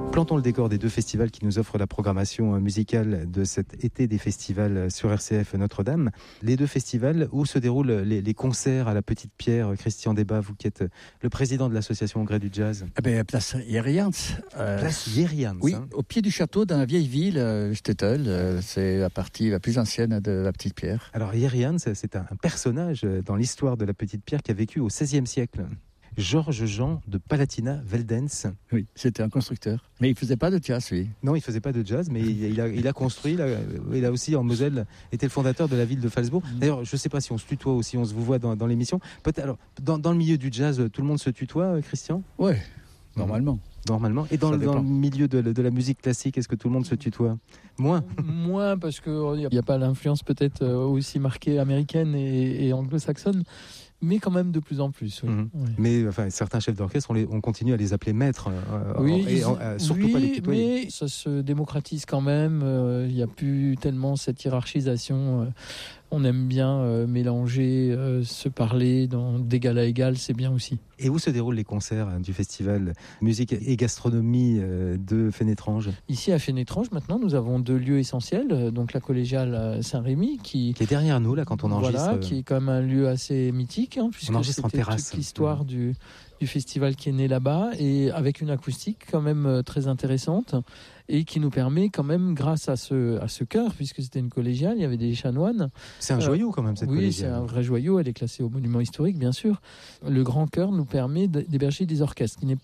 Plantons le décor des deux festivals qui nous offrent la programmation musicale de cet été des festivals sur RCF Notre-Dame. Les deux festivals, où se déroulent les concerts à la Petite Pierre. Christian Debat, vous qui êtes le président de l'association Au Gré du Jazz. Place Yerians. Place Yerians. Oui, au pied du château, dans la vieille ville, Stettel. C'est la partie la plus ancienne de la Petite Pierre. Alors Yerians, c'est un personnage dans l'histoire de la Petite Pierre qui a vécu au XVIe siècle. Georges Jean de Palatina Veldenz. Oui, c'était un constructeur. Mais il ne faisait pas de jazz, lui. Non, il ne faisait pas de jazz, mais il a construit. Il a aussi, en Moselle, été le fondateur de la ville de Phalsbourg. D'ailleurs, je ne sais pas si on se tutoie ou si on se vous voit dans l'émission. Peut-être, alors, dans le milieu du jazz, tout le monde se tutoie, Christian ? Oui, normalement. Normalement. Et dans le milieu de la musique classique, est-ce que tout le monde se tutoie ? Moins, parce qu'il n'y a pas l'influence peut-être aussi marquée américaine et anglo-saxonne. Mais quand même de plus en plus. Oui. Ouais. Mais enfin, certains chefs d'orchestre, on continue à les appeler maîtres. Surtout pas les tutoyer. Mais ça se démocratise quand même. Il n'y a plus tellement cette hiérarchisation. On aime bien mélanger, se parler d'égal à égal, c'est bien aussi. Et où se déroulent les concerts du festival Musique et Gastronomie de Fénétrange ? Ici à Fénétrange, maintenant, nous avons 2 lieux essentiels. Donc la collégiale Saint-Rémy qui est derrière nous là quand on enregistre. Voilà, qui est quand même un lieu assez mythique, puisque on enregistre en terrasse. Toute l'histoire du festival qui est né là-bas et avec une acoustique quand même très intéressante et qui nous permet quand même, grâce à ce chœur, puisque c'était une collégiale, il y avait des chanoines. C'est un joyau quand même cette collégiale. Oui, c'est un vrai joyau, elle est classée au monument historique bien sûr. Le grand chœur nous permet d'héberger des orchestres, qui n'est